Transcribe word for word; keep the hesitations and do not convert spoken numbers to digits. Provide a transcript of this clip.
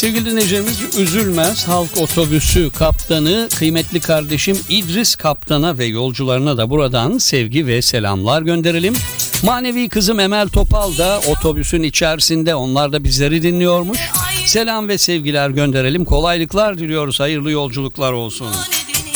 Sevgili dinleyicilerimiz, Üzülmez Halk Otobüsü kaptanı kıymetli kardeşim İdris Kaptan'a ve yolcularına da buradan sevgi ve selamlar gönderelim. Manevi kızım Emel Topal da otobüsün içerisinde, onlar da bizleri dinliyormuş. Selam ve sevgiler gönderelim. Kolaylıklar diliyoruz. Hayırlı yolculuklar olsun.